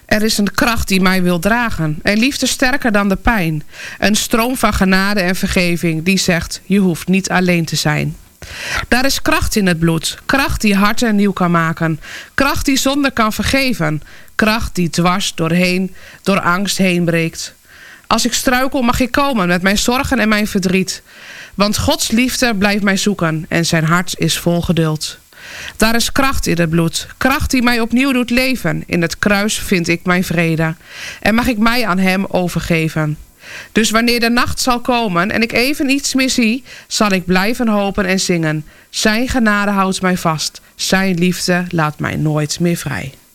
Er is een kracht die mij wil dragen. Een liefde sterker dan de pijn. Een stroom van genade en vergeving die zegt, je hoeft niet alleen te zijn. Daar is kracht in het bloed. Kracht die harten nieuw kan maken. Kracht die zonde kan vergeven. Kracht die dwars door angst heen breekt. Als ik struikel mag ik komen met mijn zorgen en mijn verdriet. Want Gods liefde blijft mij zoeken en zijn hart is vol geduld. Daar is kracht in het bloed. Kracht die mij opnieuw doet leven. In het kruis vind ik mijn vrede. En mag ik mij aan hem overgeven. Dus wanneer de nacht zal komen en ik even iets meer zie, zal ik blijven hopen en zingen. Zijn genade houdt mij vast. Zijn liefde laat mij nooit meer vrij.